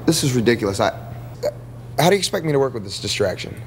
This is ridiculous. How do you expect me to work with this distraction?